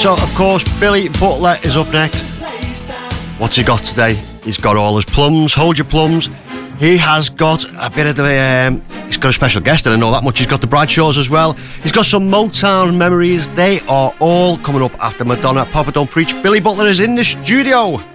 So, of course, Billy Butler is up next. What's he got today? He's got all his plums. Hold your plums. He has got a bit of the... he's got a special guest, I don't know that much. He's got the Bradshaws as well. He's got some Motown memories. They are all coming up after Madonna. Papa Don't Preach. Billy Butler is in the studio.